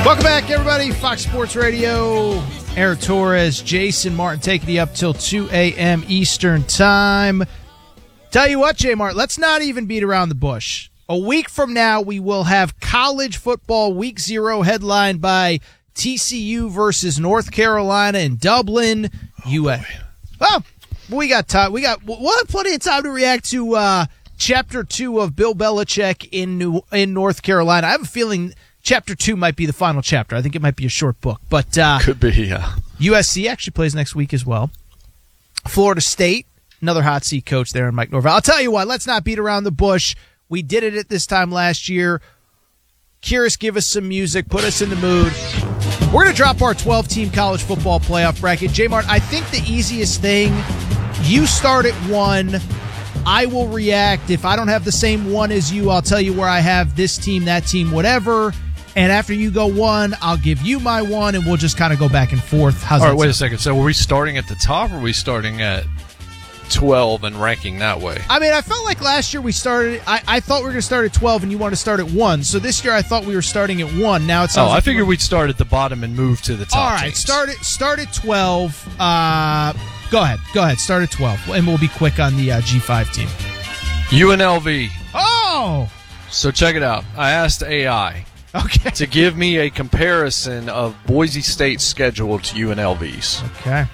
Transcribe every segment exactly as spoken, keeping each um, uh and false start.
Welcome back, everybody. Fox Sports Radio. Aaron Torres, Jason Martin taking you up till two a.m. Eastern Time. Tell you what, J. Martin, let's not even beat around the bush. A week from now, we will have college football week zero headlined by T C U versus North Carolina in Dublin. Oh, U S Well, we got time. We got we'll have plenty of time to react to uh, Chapter Two of Bill Belichick in New in North Carolina. I have a feeling Chapter Two might be the final chapter. I think it might be a short book, but uh, could be. Yeah. U S C actually plays next week as well. Florida State, another hot seat coach there in Mike Norvell. I'll tell you what. Let's not beat around the bush. We did it at this time last year. Curious, give us some music. Put us in the mood. We're going to drop our twelve-team college football playoff bracket. J-Mart, I think the easiest thing, you start at one. I will react. If I don't have the same one as you, I'll tell you where I have this team, that team, whatever. And after you go one, I'll give you my one, and we'll just kind of go back and forth. How's All that right, wait a sound? second. So are we starting at the top, or are we starting at twelve and ranking that way? I mean, I felt like last year we started, I, I thought we were going to start at twelve, and you wanted to start at one. So this year I thought we were starting at one. Now it sounds Oh, like I figured we'd start at the bottom and move to the top. All right, teams. start at, start at twelve. Uh, go ahead. Go ahead. Start at twelve, and we'll be quick on the uh, G five team. U N L V. Oh! So check it out. I asked A I Okay. to give me a comparison of Boise State's schedule to U N L V's. Okay.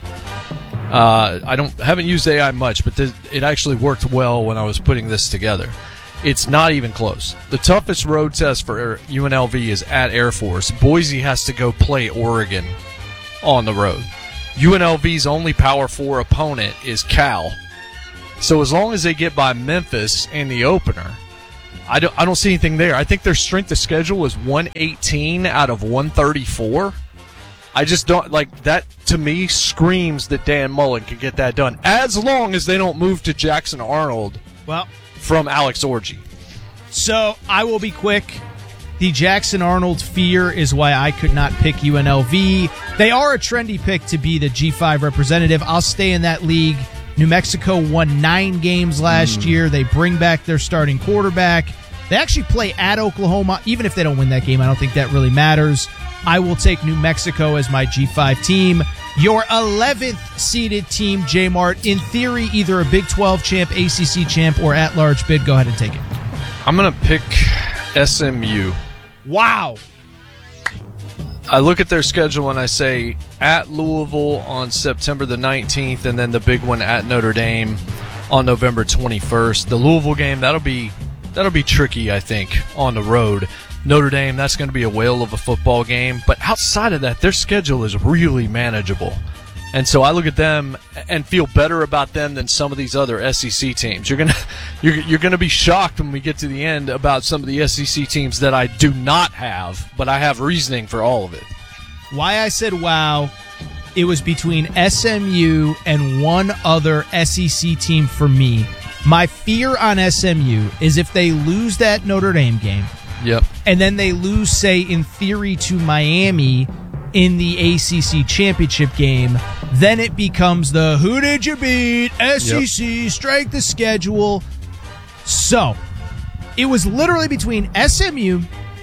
Uh, I don't haven't used A I much, but this, it actually worked well when I was putting this together. It's not even close. The toughest road test for U N L V is at Air Force. Boise has to go play Oregon on the road. U N L V's only Power Four opponent is Cal. So as long as they get by Memphis in the opener, I don't I don't see anything there. I think their strength of schedule is one eighteen out of one thirty-four. I just don't like that. To me, screams that Dan Mullen can get that done as long as they don't move to Jackson Arnold Well, from Alex Orji. so I will be quick. The Jackson Arnold fear is why I could not pick U N L V. They are a trendy pick to be the G five representative. I'll stay in that league. New Mexico won nine games last mm. year. They bring back their starting quarterback. They actually play at Oklahoma. Even if they don't win that game, I don't think that really matters. I will take New Mexico as my G five team. Your eleventh seeded team, J-Mart, in theory, either a Big twelve champ, A C C champ, or at-large bid. Go ahead and take it. I'm going to pick S M U. Wow. I look at their schedule and I say at Louisville on September the nineteenth, and then the big one at Notre Dame on November twenty-first. The Louisville game, that'll be that'll be tricky, I think, on the road. Notre Dame, that's going to be a whale of a football game. But outside of that, their schedule is really manageable. And so I look at them and feel better about them than some of these other S E C teams. You're gonna you're, you're gonna be shocked when we get to the end about some of the S E C teams that I do not have, but I have reasoning for all of it. Why I said wow, it was between S M U and one other S E C team for me. My fear on S M U is if they lose that Notre Dame game, yep, and then they lose, say, in theory, to Miami in the A C C championship game, then it becomes the who did you beat, S E C, yep. Strength of schedule. So, it was literally between S M U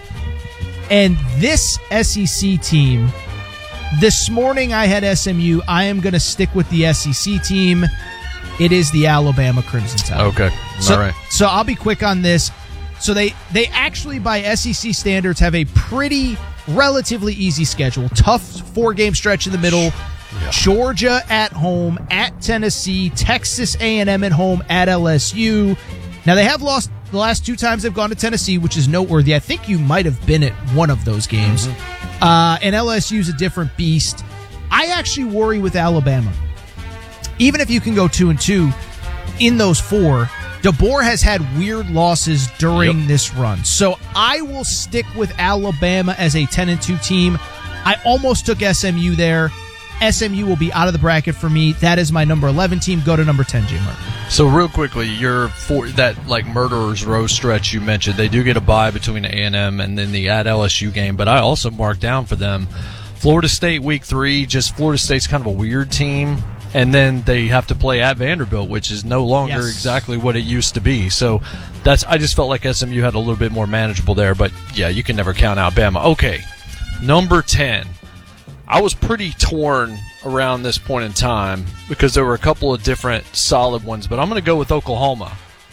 and this S E C team. This morning I had S M U. I am going to stick with the S E C team. It is the Alabama Crimson Tide. Okay, so, all right. So I'll be quick on this. So they, they actually, by S E C standards, have a pretty relatively easy schedule. Tough four-game stretch in the middle. Yeah. Georgia at home, at Tennessee, Texas A and M at home, at L S U. Now, they have lost the last two times they've gone to Tennessee, which is noteworthy. I think you might have been at one of those games. Mm-hmm. Uh, and L S U is a different beast. I actually worry with Alabama. Even if you can go two and two in those four, DeBoer has had weird losses during yep. this run. So I will stick with Alabama as a ten and two team. I almost took S M U there. S M U will be out of the bracket for me. That is my number eleven team. Go to number ten, J. Martin. So real quickly, your for that like Murderers Row stretch you mentioned, they do get a bye between A and M and then the at L S U game. But I also marked down for them Florida State week three. Just Florida State's kind of a weird team. And then they have to play at Vanderbilt, which is no longer yes. exactly what it used to be. So that's I just felt like S M U had a little bit more manageable there. But, yeah, you can never count out Bama. Okay, Number ten. I was pretty torn around this point in time because there were a couple of different solid ones, but I'm going to go with Oklahoma.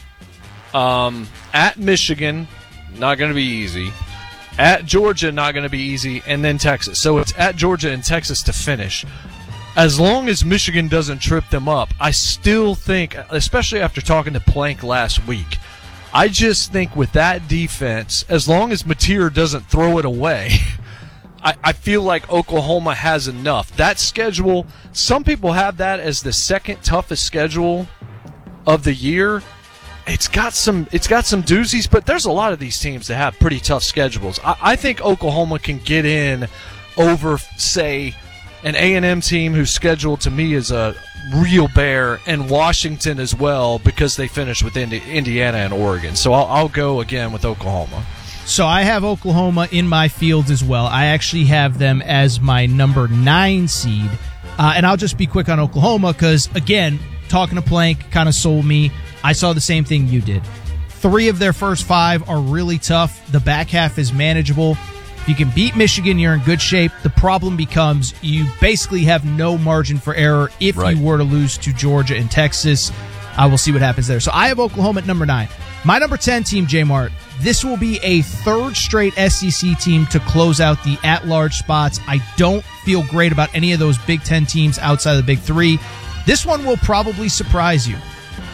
Um, at Michigan, not going to be easy. At Georgia, not going to be easy. And then Texas. So it's at Georgia and Texas to finish. As long as Michigan doesn't trip them up, I still think, especially after talking to Plank last week, I just think with that defense, as long as Mateer doesn't throw it away, I, I feel like Oklahoma has enough. That schedule, some people have that as the second toughest schedule of the year. It's got some it's got some doozies, but there's a lot of these teams that have pretty tough schedules. I, I think Oklahoma can get in over, say, an A and M team whose schedule to me is a real bear, and Washington as well because they finished with Indi- Indiana and Oregon. So I'll, I'll go again with Oklahoma. So I have Oklahoma in my field as well. I actually have them as my number nine seed. Uh, and I'll just be quick on Oklahoma because, again, talking to Plank kind of sold me. I saw the same thing you did. Three of their first five are really tough. The back half is manageable. If you can beat Michigan, you're in good shape. The problem becomes you basically have no margin for error if right. you were to lose to Georgia and Texas. Uh, we'll see what happens there. So I have Oklahoma at number nine. My number ten team, J-Mart, this will be a third straight S E C team to close out the at-large spots. I don't feel great about any of those Big Ten teams outside of the Big Three. This one will probably surprise you.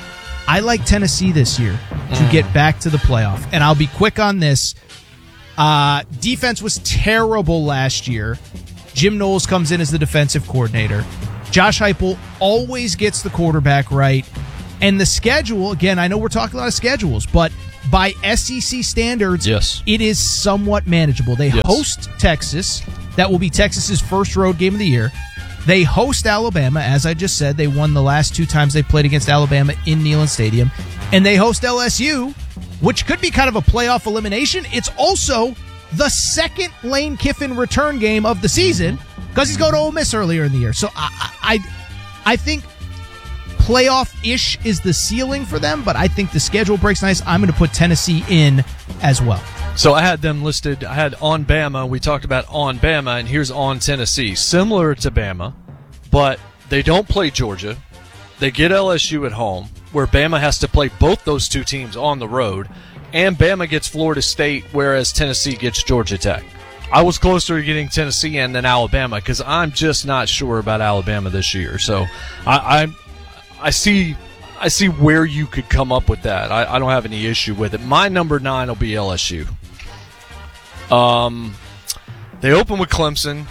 I like Tennessee this year to mm. get back to the playoff. And I'll be quick on this. Uh, defense was terrible last year. Jim Knowles comes in as the defensive coordinator. Josh Heupel always gets the quarterback right. And the schedule, again, I know we're talking a lot of schedules, but by S E C standards, yes. it is somewhat manageable. They yes. host Texas. That will be Texas's first road game of the year. They host Alabama. As I just said, they won the last two times they played against Alabama in Neyland Stadium. And they host L S U, which could be kind of a playoff elimination. It's also the second Lane Kiffin return game of the season because he's going to Ole Miss earlier in the year. So I, I, I think playoff-ish is the ceiling for them, but I think the schedule breaks nice. I'm going to put Tennessee in as well. So I had them listed. I had on Bama. We talked about on Bama, and here's on Tennessee. Similar to Bama, but they don't play Georgia. They get L S U at home, where Bama has to play both those two teams on the road, and Bama gets Florida State, whereas Tennessee gets Georgia Tech. I was closer to getting Tennessee in than Alabama because I'm just not sure about Alabama this year. So I, I, I see. I see where you could come up with that. I, I don't have any issue with it. My number nine will be L S U. Um, they open with Clemson.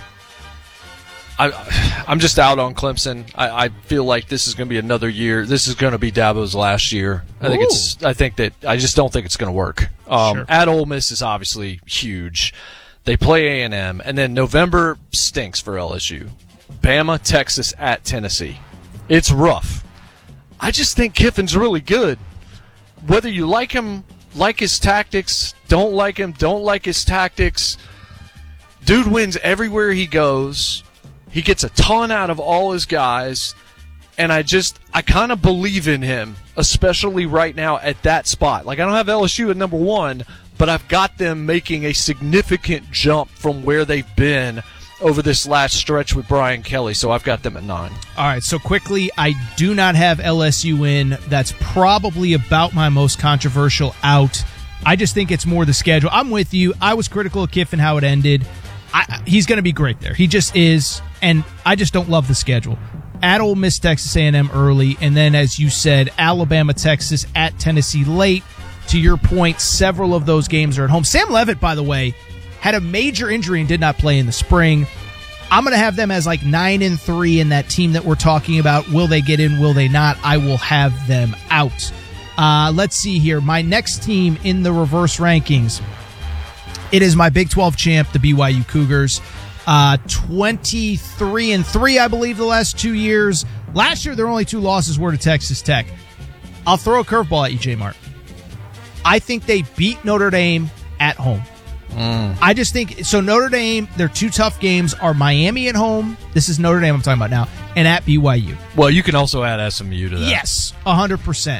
I, I'm just out on Clemson. I, I feel like this is going to be another year. This is going to be Dabo's last year. I think Ooh. it's. I think that I just don't think it's going to work. Um, Sure. At Ole Miss is obviously huge. They play A and M, and then November stinks for L S U. Bama, Texas, at Tennessee. It's rough. I just think Kiffin's really good. Whether you like him, like his tactics, don't like him, don't like his tactics, dude wins everywhere he goes. He gets a ton out of all his guys, and I just, I kind of believe in him, especially right now at that spot. Like, I don't have L S U at number one, but I've got them making a significant jump from where they've been over this last stretch with Brian Kelly, so I've got them at nine. All right, so quickly, I do not have L S U in. That's probably about my most controversial out. I just think it's more the schedule. I'm with you. I was critical of Kiffin, how it ended. I, he's going to be great there. He just is, and I just don't love the schedule. At Ole Miss, Texas A and M early, and then, as you said, Alabama, Texas, at Tennessee late. To your point, several of those games are at home. Sam Leavitt, by the way, had a major injury and did not play in the spring. I'm going to have them as like nine and three in that team that we're talking about. Will they get in? Will they not? I will have them out. Uh, let's see here. My next team in the reverse rankings. It is my Big twelve champ, the B Y U Cougars. Uh, twenty-three and three, I believe, the last two years. Last year, their only two losses were to Texas Tech. I'll throw a curveball at you, J-Mart. I think they beat Notre Dame at home. Mm. I just think, so Notre Dame, their two tough games are Miami at home. This is Notre Dame I'm talking about now. And at B Y U. Well, you can also add S M U to that. Yes, one hundred percent.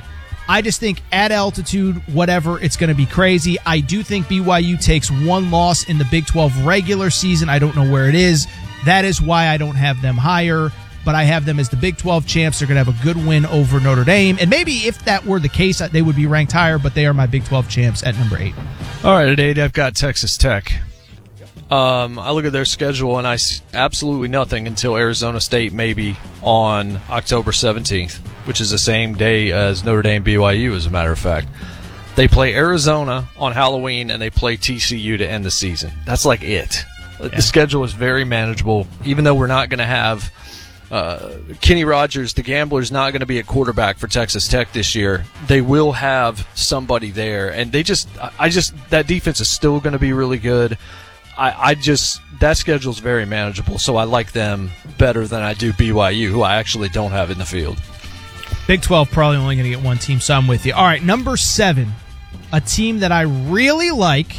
I just think at altitude, whatever, it's going to be crazy. I do think B Y U takes one loss in the Big twelve regular season. I don't know where it is. That is why I don't have them higher, but I have them as the Big twelve champs. They're going to have a good win over Notre Dame. And maybe if that were the case, they would be ranked higher, but they are my Big twelve champs at number eight. All right, at eight, I've got Texas Tech. Um, I look at their schedule, and I see absolutely nothing until Arizona State maybe on October seventeenth, which is the same day as Notre Dame B Y U, as a matter of fact. They play Arizona on Halloween, and they play T C U to end the season. That's like it. Yeah. The schedule is very manageable, even though we're not going to have uh, Kenny Rogers, the gambler's not going to be at quarterback for Texas Tech this year. They will have somebody there, and they just, I just, that defense is still going to be really good. I, I just, that schedule is very manageable, so I like them better than I do B Y U, who I actually don't have in the field. Big twelve probably only going to get one team, so I'm with you. All right, number seven, a team that I really like.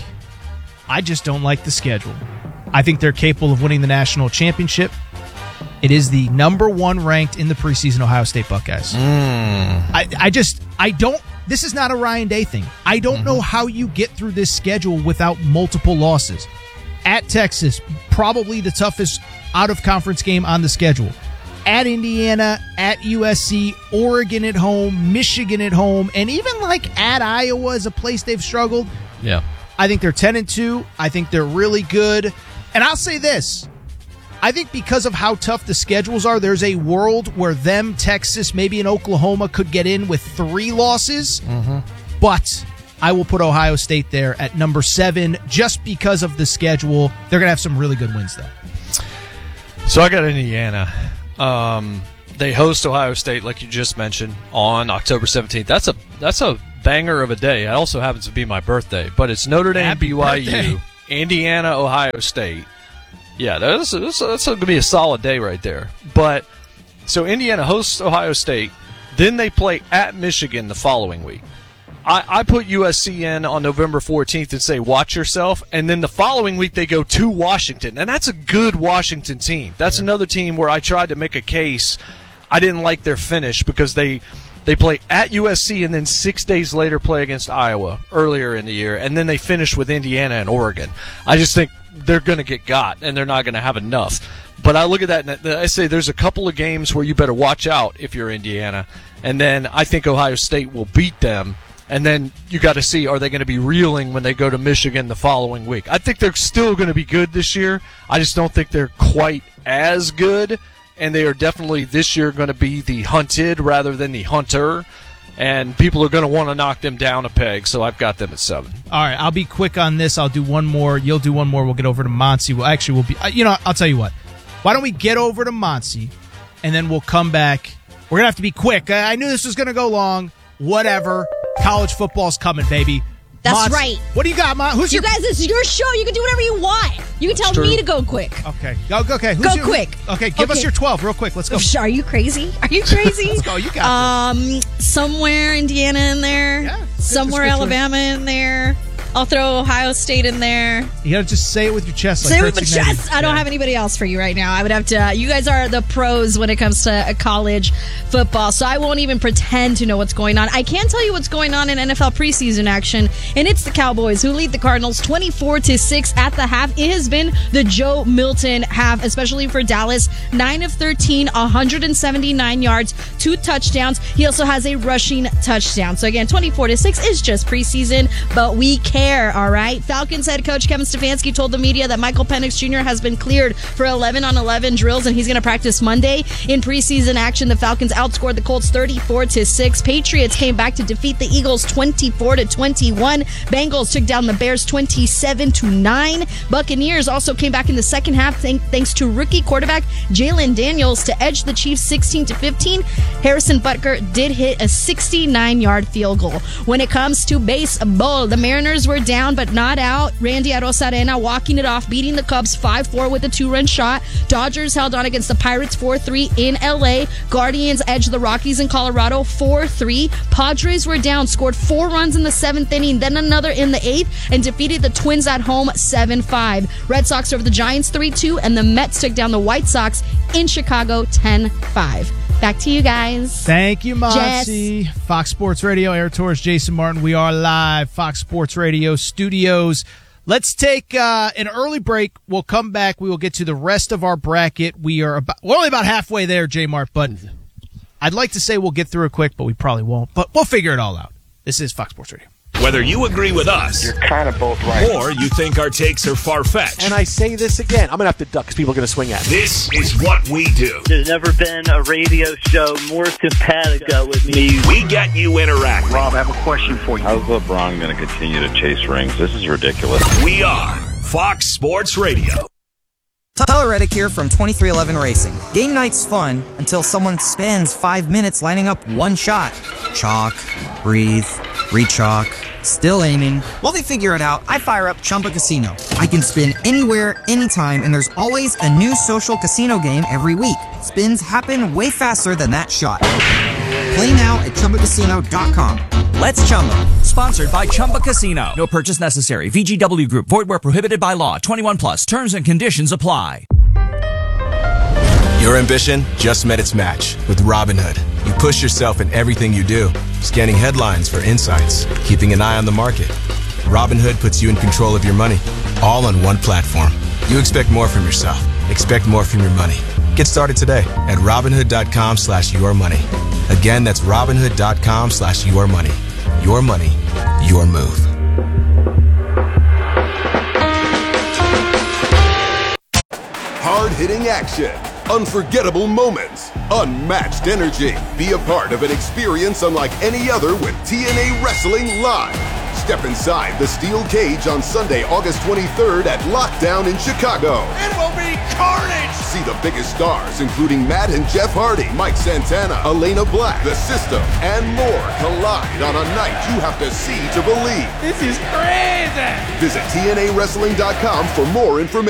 I just don't like the schedule. I think they're capable of winning the national championship. It is the number one ranked in the preseason Ohio State Buckeyes. Mm. I, I just, I don't, this is not a Ryan Day thing. I don't mm-hmm. know how you get through this schedule without multiple losses. At Texas, probably the toughest out-of-conference game on the schedule. At Indiana, at U S C, Oregon at home, Michigan at home, and even like at Iowa is a place they've struggled. Yeah. I think they're ten and two. I think they're really good. And I'll say this. I think because of how tough the schedules are, there's a world where them, Texas, maybe in Oklahoma could get in with three losses. Mm-hmm. But I will put Ohio State there at number seven just because of the schedule. They're going to have some really good wins there. So I got Indiana. Um, they host Ohio State, like you just mentioned, on October seventeenth. That's a that's a banger of a day. It also happens to be my birthday, but it's Notre Dame, Happy B Y U, birthday. Indiana, Ohio State. Yeah, that's, that's, that's going to be a solid day right there. But so Indiana hosts Ohio State, then they play at Michigan the following week. I, I put U S C in on November fourteenth and say, watch yourself. And then the following week they go to Washington. And that's a good Washington team. That's yeah. another team where I tried to make a case. I didn't like their finish because they they play at U S C and then six days later play against Iowa earlier in the year. And then they finish with Indiana and Oregon. I just think they're going to get got and they're not going to have enough. But I look at that and I say there's a couple of games where you better watch out if you're Indiana. And then I think Ohio State will beat them. And then you got to see, are they going to be reeling when they go to Michigan the following week? I think they're still going to be good this year. I just don't think they're quite as good. And they are definitely this year going to be the hunted rather than the hunter. And people are going to want to knock them down a peg, so I've got them at seven. All right, I'll be quick on this. I'll do one more. You'll do one more. We'll get over to Monty. Well, actually, we'll be. You know, I'll tell you what. Why don't we get over to Monty, and then we'll come back. We're going to have to be quick. I knew this was going to go long. Whatever. College football's coming, baby. That's Monty, right. What do you got, Mon? Who's you your... guys, this is your show. You can do whatever you want. You can tell True. me to go quick. Okay. Go, go, okay. Who's go your... quick. Okay, give okay. us your twelve real quick. Let's go. Are you crazy? Are you crazy? Let's go. You got um, this. Somewhere Indiana in there. Yeah. Somewhere Alabama in there. I'll throw Ohio State in there. You gotta just say it with your chest. Like say it with my Cincinnati. chest. I don't yeah. have anybody else for you right now. I would have to. You guys are the pros when it comes to college football, so I won't even pretend to know what's going on. I can tell you what's going on in N F L preseason action, and it's the Cowboys who lead the Cardinals twenty-four to six at the half. It has been the Joe Milton half, especially for Dallas. nine of thirteen, one hundred seventy-nine yards, two touchdowns. He also has a rushing touchdown. So again, twenty-four to six is just preseason, but we care. All right. Falcons head coach Kevin Stefanski told the media that Michael Penix Junior has been cleared for eleven on eleven drills, and he's going to practice Monday. In preseason action, the Falcons outscored the Colts thirty-four to six. Patriots came back to defeat the Eagles twenty-four to twenty-one. Bengals took down the Bears twenty-seven to nine. Buccaneers also came back in the second half thanks to rookie quarterback Jalen Daniels to edge the Chiefs sixteen to fifteen. Harrison Butker did hit a sixty-nine-yard field goal. When it comes to baseball, the Mariners were down but not out. Randy Arozarena walking it off, beating the Cubs five four with a two-run shot. Dodgers held on against the Pirates four three in L A. Guardians edged the Rockies in Colorado four three. Padres were down, scored four runs in the seventh inning, then another in the eighth, and defeated the Twins at home seven five. Red Sox over the Giants three two, and the Mets took down the White Sox in Chicago ten five. Back to you guys. Thank you, Moxie. Fox Sports Radio, Eric Torres, Jason Martin. We are live, Fox Sports Radio studios. Let's take uh, an early break. We'll come back. We will get to the rest of our bracket. We are about, we're only about halfway there, J-Mart, but I'd like to say we'll get through it quick, but we probably won't. But we'll figure it all out. This is Fox Sports Radio. Whether you agree with us, you're kind of both right, or you think our takes are far-fetched. And I say this again, I'm going to have to duck because people are going to swing at me. This is what we do. There's never been a radio show more simpatico with me. We get you interacting. Rob, I have a question for you. How's LeBron going to continue to chase rings? This is ridiculous. We are Fox Sports Radio. Tyler Reddick here from twenty-three eleven Racing. Game night's fun until someone spends five minutes lining up one shot. Chalk, breathe, re-chalk, still aiming. While they figure it out, I fire up Chumba Casino. I can spin anywhere, anytime, and there's always a new social casino game every week. Spins happen way faster than that shot. Play now at Chumba Casino dot com. Let's Chumba. Sponsored by Chumba Casino. No purchase necessary. V G W Group. Void where prohibited by law. twenty-one plus. Terms and conditions apply. Your ambition just met its match with Robinhood. You push yourself in everything you do, scanning headlines for insights, keeping an eye on the market. Robinhood puts you in control of your money, all on one platform. You expect more from yourself. Expect more from your money. Get started today at Robinhood.com slash your money. Again, that's Robinhood.com slash your money. Your money, your move. Hard-hitting action, unforgettable moments, unmatched energy. Be a part of an experience unlike any other with T N A Wrestling Live. Step inside the steel cage on Sunday, August twenty-third at Lockdown in Chicago. It will be carnage! See the biggest stars, including Matt and Jeff Hardy, Mike Santana, Elena Black, The System, and more collide on a night you have to see to believe. This is crazy! Visit T N A Wrestling dot com for more information.